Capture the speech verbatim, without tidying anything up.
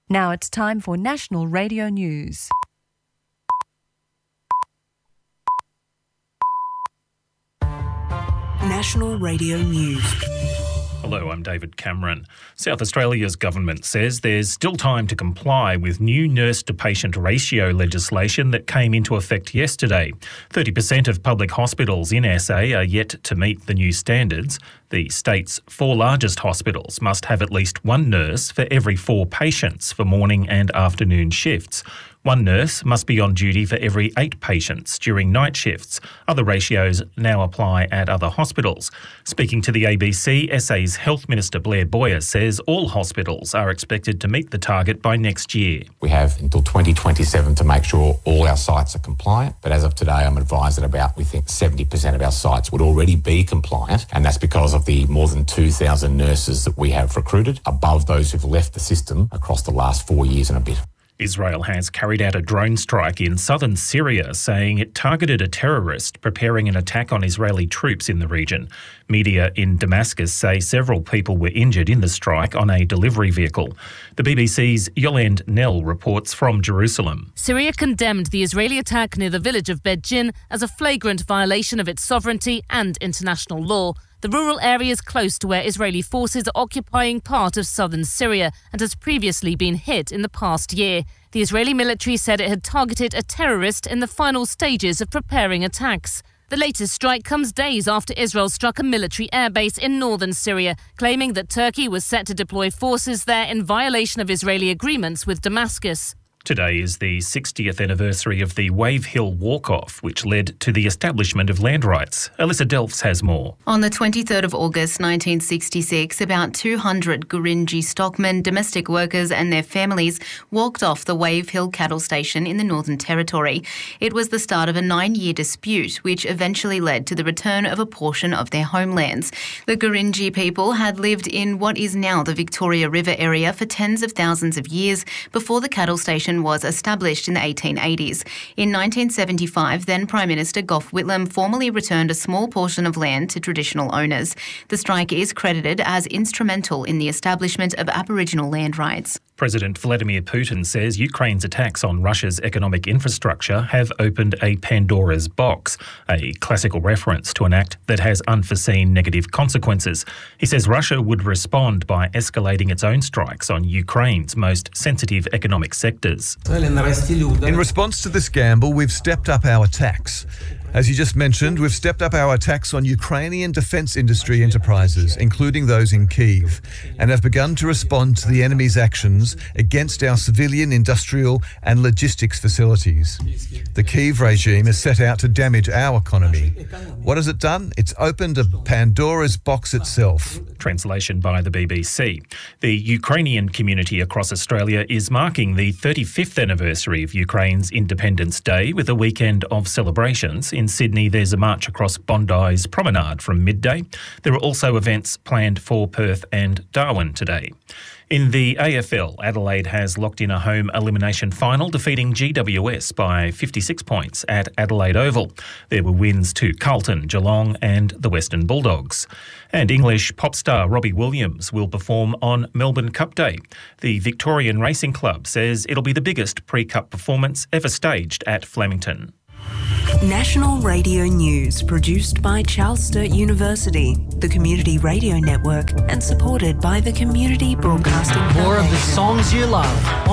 Now it's time for National Radio News. National Radio News. Hello, I'm David Cameron. South Australia's government says there's still time to comply with new nurse-to-patient ratio legislation that came into effect yesterday. thirty percent of public hospitals in S A are yet to meet the new standards. The state's four largest hospitals must have at least one nurse for every four patients for morning and afternoon shifts. One nurse must be on duty for every eight patients during night shifts. Other ratios now apply at other hospitals. Speaking to the A B C, S A's Health Minister Blair Boyer says all hospitals are expected to meet the target by next year. We have until twenty twenty-seven to make sure all our sites are compliant, but as of today I'm advised that about, we think, seventy percent of our sites would already be compliant, and that's because of the more than two thousand nurses that we have recruited, above those who've left the system across the last four years and a bit. Israel has carried out a drone strike in southern Syria, saying it targeted a terrorist preparing an attack on Israeli troops in the region. Media in Damascus say several people were injured in the strike on a delivery vehicle. The B B C's Yolande Nell reports from Jerusalem. Syria condemned the Israeli attack near the village of Beit Jin as a flagrant violation of its sovereignty and international law. The rural area is close to where Israeli forces are occupying part of southern Syria and has previously been hit in the past year. The Israeli military said it had targeted a terrorist in the final stages of preparing attacks. The latest strike comes days after Israel struck a military airbase in northern Syria, claiming that Turkey was set to deploy forces there in violation of Israeli agreements with Damascus. Today is the sixtieth anniversary of the Wave Hill Walk-Off, which led to the establishment of land rights. Alyssa Delfs has more. On the twenty-third of August nineteen sixty-six, about two hundred Gurindji stockmen, domestic workers and their families walked off the Wave Hill cattle station in the Northern Territory. It was the start of a nine-year dispute, which eventually led to the return of a portion of their homelands. The Gurindji people had lived in what is now the Victoria River area for tens of thousands of years before the cattle station was established in the eighteen eighties. In nineteen seventy-five, then Prime Minister Gough Whitlam formally returned a small portion of land to traditional owners. The strike is credited as instrumental in the establishment of Aboriginal land rights. President Vladimir Putin says Ukraine's attacks on Russia's economic infrastructure have opened a Pandora's box, a classical reference to an act that has unforeseen negative consequences. He says Russia would respond by escalating its own strikes on Ukraine's most sensitive economic sectors. In response to this gamble, we've stepped up our attacks. As you just mentioned, we've stepped up our attacks on Ukrainian defence industry enterprises, including those in Kyiv, and have begun to respond to the enemy's actions against our civilian, industrial and logistics facilities. The Kyiv regime is set out to damage our economy. What has it done? It's opened a Pandora's box itself. Translation by the B B C. The Ukrainian community across Australia is marking the thirty-fifth anniversary of Ukraine's Independence Day with a weekend of celebrations. In Sydney, there's a march across Bondi's Promenade from midday. There are also events planned for Perth and Darwin today. In the A F L, Adelaide has locked in a home elimination final, defeating G W S by fifty-six points at Adelaide Oval. There were wins to Carlton, Geelong and the Western Bulldogs. And English pop star Robbie Williams will perform on Melbourne Cup Day. The Victorian Racing Club says it'll be the biggest pre-Cup performance ever staged at Flemington. National Radio News, produced by Charles Sturt University, the Community Radio Network, and supported by the Community Broadcasting Foundation. More of the songs you love.